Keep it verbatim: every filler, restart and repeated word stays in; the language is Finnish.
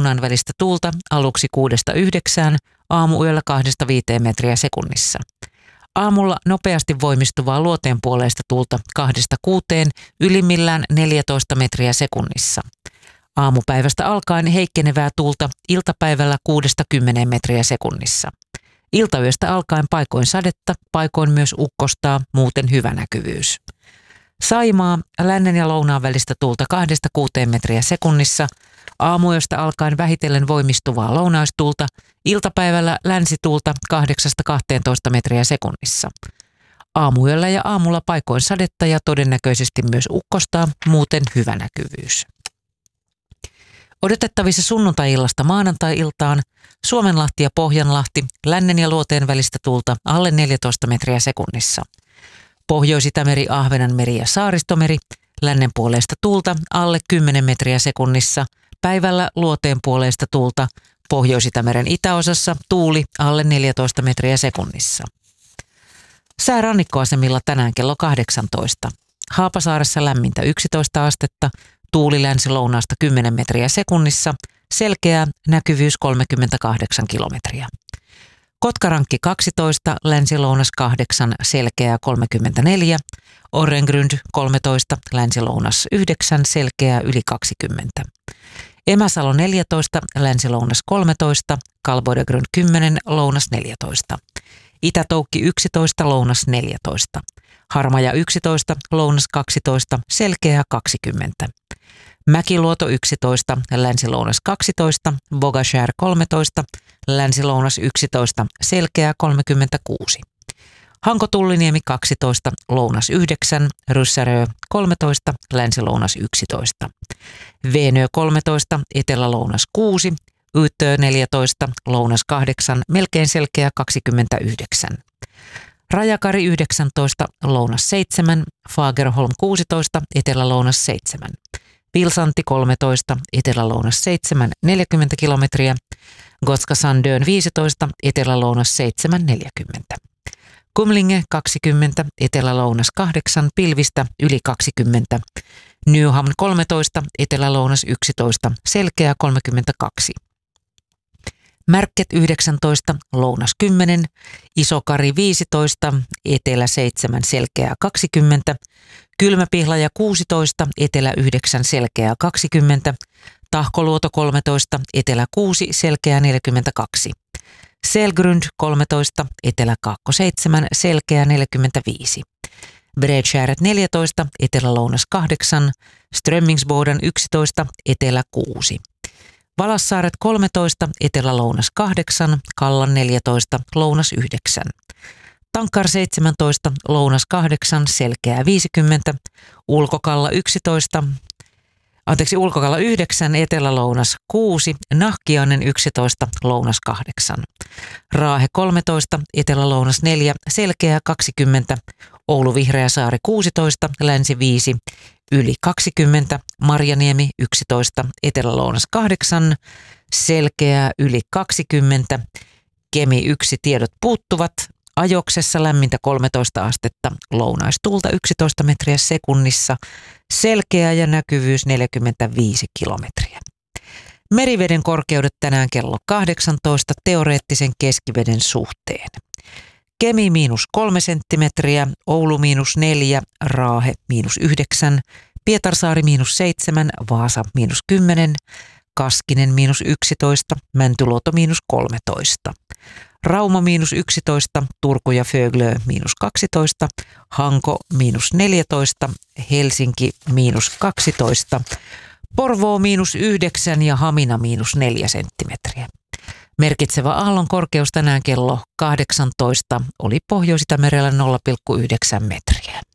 lounaan välistä tuulta aluksi kuudesta yhdeksään, aamuyöllä kahdesta viiteen metriä sekunnissa. Aamulla nopeasti voimistuvaa luoteenpuoleista tuulta kahdesta kuuteen, ylimmillään neljätoista metriä sekunnissa. Aamupäivästä alkaen heikkenevää tuulta iltapäivällä kuudesta kymmeneen metriä sekunnissa. Iltayöstä alkaen paikoin sadetta, paikoin myös ukkostaa, muuten hyvä näkyvyys. Saimaa, lännen ja lounaan välistä tuulta kahdesta kuuteen metriä sekunnissa. Aamuyöstä alkaen vähitellen voimistuvaa lounaistuulta, iltapäivällä länsituulta kahdeksasta kahteentoista metriä sekunnissa. Aamuyöllä ja aamulla paikoin sadetta ja todennäköisesti myös ukkostaa, muuten hyvä näkyvyys. Odotettavissa sunnuntai-illasta maanantai-iltaan Suomenlahti ja Pohjanlahti, lännen ja luoteen välistä tuulta alle neljätoista metriä sekunnissa. Pohjois-Itämeri, Ahvenanmeri ja Saaristomeri, lännen puoleista tuulta alle kymmenen metriä sekunnissa. Päivällä luoteen puoleista tuulta, Pohjois-Itämeren itäosassa tuuli alle neljätoista metriä sekunnissa. Sää rannikkoasemilla tänään kello kahdeksantoista. Haapasaaressa lämmintä yksitoista astetta, tuuli länsi-lounaasta kymmenen metriä sekunnissa, selkeä näkyvyys kolmekymmentäkahdeksan kilometriä. Kotkarankki kaksitoista, länsi-lounas kahdeksan, selkeää kolmekymmentäneljä, Orrengrund kolmetoista, länsi-lounas yhdeksän, selkeää yli kaksikymmentä. Emäsalo neljätoista, länsi-lounas kolmetoista, Kalboidegrund kymmenen, lounas neljätoista. Itätoukki yksitoista, lounas neljätoista. Harmaja yksitoista, lounas kaksitoista, selkeää kaksikymmentä. Mäkiluoto yksitoista, länsi-lounas kaksitoista, Bogashär kolmetoista, länsi-lounas yksitoista, selkeää kolmekymmentäkuusi. Hanko-Tulliniemi kaksitoista, lounas yhdeksän, Ryssärö kolmetoista, länsi-lounas yksitoista. Veenö kolmetoista, etelä-lounas kuusi, Ytö neljätoista, lounas kahdeksan, melkein selkeä kaksikymmentäyhdeksän. Rajakari yhdeksäntoista, lounas seitsemän, Fagerholm kuusitoista, etelä-lounas seitsemän. Vilsanti kolmetoista, etelä-lounas seitsemän, neljäkymmentä kilometriä. Gotska Sandön viisitoista, etelä-lounas seitsemän, neljäkymmentä. Kumlinge kaksikymmentä, etelä-lounas kahdeksan, pilvistä yli kaksikymmentä. Nyhamn kolmetoista, etelä-lounas yksitoista, selkeä kolmekymmentäkaksi. Märket yhdeksäntoista, lounas kymmenen, Isokari viisitoista, etelä seitsemän, selkeää kaksikymmentä. Kylmäpihlaja kuusitoista, etelä yhdeksän, selkeää kaksikymmentä. Tahkoluoto kolmetoista, etelä kuusi, selkeää neljäkymmentäkaksi. Selgrund kolmetoista, etelä seitsemän, selkeää neljäkymmentäviisi. Bredskärret neljätoista, etelä-lounas kahdeksan, Strömmingsboden yksitoista, etelä kuusi. Valassaaret kolmetoista, etelä-lounas kahdeksan, Kallan neljätoista, lounas yhdeksän. Tankkar seitsemäntoista, lounas kahdeksan, selkeää viisikymmentä. Ulkokalla yksitoista, anteeksi Ulkokalla yhdeksän, etelä-lounas kuusi, Nahkiainen yksitoista, lounas kahdeksan. Raahe kolmetoista, etelä-lounas neljä, selkeää kaksikymmentä. Oulu Vihreäsaari kuusitoista, länsi viisi, yli kaksikymmentä. Marjaniemi yksitoista, etelä-lounas kahdeksan, selkeää yli kaksikymmentä. Kemi yksi, tiedot puuttuvat. Ajoksessa lämmintä kolmetoista astetta, lounaistuulta yksitoista metriä sekunnissa, selkeä ja näkyvyys neljäkymmentäviisi kilometriä. Meriveden korkeudet tänään kello kahdeksantoista teoreettisen keskiveden suhteen. Kemi miinus kolme senttimetriä, Oulu miinus neljä, Raahe miinus yhdeksän, Pietarsaari miinus seitsemän, Vaasa miinus kymmenen, Kaskinen miinus yksitoista, Mäntyluoto miinus kolmetoista. Rauma miinus yksitoista, Turku ja Föglö miinus kaksitoista, Hanko miinus neljätoista, Helsinki miinus kaksitoista, Porvoo miinus yhdeksän ja Hamina miinus neljä senttimetriä. Merkitsevä aallon korkeus tänään kello kahdeksantoista oli Pohjois-Itämerellä nolla pilkku yhdeksän metriä.